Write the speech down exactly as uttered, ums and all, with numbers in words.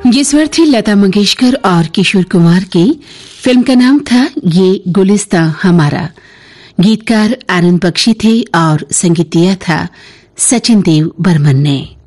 ये स्वर थी लता मंगेशकर और किशोर कुमार की। फिल्म का नाम था ये गुलिस्तां हमारा। गीतकार आनंद बख्शी थे और संगीत दिया था सचिन देव बर्मन ने।